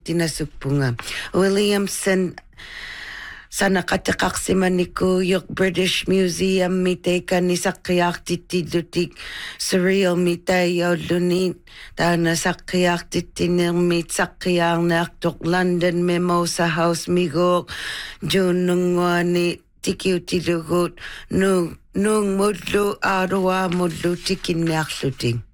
tinasukpunga. Williamson sa nakataqaqsimaniku yok British Museum miteka ni saqiaqtittilutik surreal mitayaw lunit tana saqiaqtittinirmit saqiarnaartoq London Mimosa House migok junungwani tikiutilugut nung mudlu arwa mudlu tikinniarluting.